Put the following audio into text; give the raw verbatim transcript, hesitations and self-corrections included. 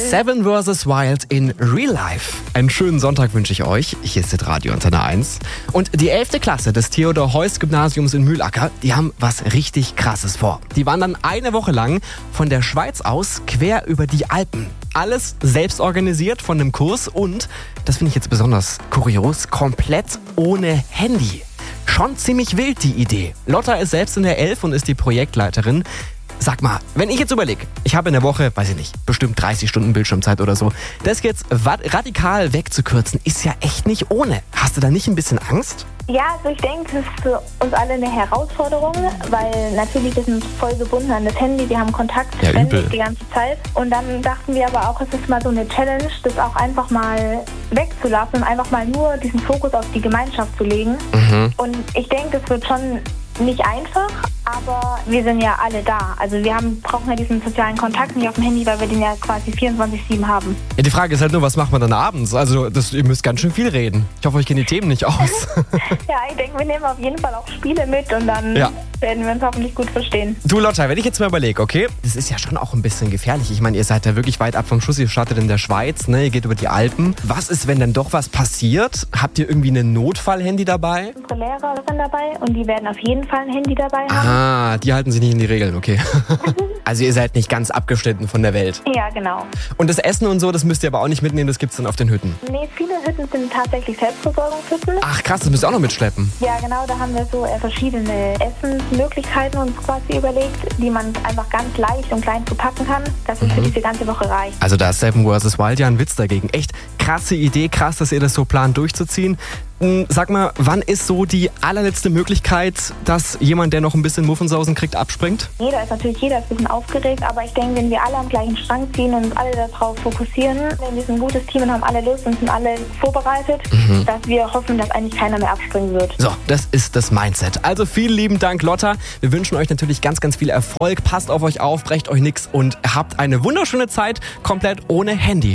Seven versus. Wild in Real Life. Einen schönen Sonntag wünsche ich euch. Hier ist das Radio Antenne eins. Und die elfte Klasse des Theodor-Heuss-Gymnasiums in Mühlacker, die haben was richtig Krasses vor. Die wandern eine Woche lang von der Schweiz aus quer über die Alpen. Alles selbst organisiert von einem Kurs und, das finde ich jetzt besonders kurios, komplett ohne Handy. Schon ziemlich wild die Idee. Lotta ist selbst in der elf und ist die Projektleiterin. Sag mal, wenn ich jetzt überlege, ich habe in der Woche, weiß ich nicht, bestimmt dreißig Stunden Bildschirmzeit oder so, das jetzt radikal wegzukürzen, ist ja echt nicht ohne. Hast du da nicht ein bisschen Angst? Ja, also ich denke, das ist für uns alle eine Herausforderung, weil natürlich wir sind voll gebunden an das Handy, wir haben Kontakt ja, ständig übel. die ganze Zeit. Und dann dachten wir aber auch, es ist mal so eine Challenge, das auch einfach mal wegzulassen und einfach mal nur diesen Fokus auf die Gemeinschaft zu legen. Mhm. Und ich denke, das wird schon nicht einfach, aber wir sind ja alle da. Also wir haben, brauchen ja diesen sozialen Kontakt nicht auf dem Handy, weil wir den ja quasi vierundzwanzig sieben haben. Ja, die Frage ist halt nur, was macht man dann abends? Also das, ihr müsst ganz schön viel reden. Ich hoffe, euch gehen die Themen nicht aus. Ja, ich denke, wir nehmen auf jeden Fall auch Spiele mit und dann ja. werden wir uns hoffentlich gut verstehen. Du Lotta, wenn ich jetzt mal überlege, okay, das ist ja schon auch ein bisschen gefährlich. Ich meine, ihr seid ja wirklich weit ab vom Schuss, ihr startet in der Schweiz, ne? Ihr geht über die Alpen. Was ist, wenn dann doch was passiert? Habt ihr irgendwie ein Notfallhandy dabei? Unsere Lehrer sind dabei und die werden auf jeden Fall ein Handy dabei haben. Ah, die halten sich nicht in die Regeln, okay. Also ihr seid nicht ganz abgeschnitten von der Welt. Ja, genau. Und das Essen und so, das müsst ihr aber auch nicht mitnehmen, das gibt's dann auf den Hütten? Nee, viele Hütten sind tatsächlich Selbstversorgungshütten. Ach krass, das müsst ihr auch noch mitschleppen. Ja, genau, da haben wir so äh, verschiedene Essensmöglichkeiten uns quasi überlegt, die man einfach ganz leicht und klein verpacken kann, dass es mhm. für diese ganze Woche reicht. Also da ist Seven versus. Wild ja ein Witz dagegen. Echt krasse Idee, krass, dass ihr das so plant durchzuziehen. Sag mal, wann ist so die allerletzte Möglichkeit, dass jemand, der noch ein bisschen Muffensausen kriegt, abspringt? Jeder ist natürlich jeder ist ein bisschen aufgeregt, aber ich denke, wenn wir alle am gleichen Strang ziehen und uns alle darauf fokussieren, wenn wir sind ein gutes Team und haben alle Lust und sind alle vorbereitet, mhm. dass wir hoffen, dass eigentlich keiner mehr abspringen wird. So, das ist das Mindset. Also vielen lieben Dank, Lotta. Wir wünschen euch natürlich ganz, ganz viel Erfolg. Passt auf euch auf, brecht euch nichts und habt eine wunderschöne Zeit komplett ohne Handy.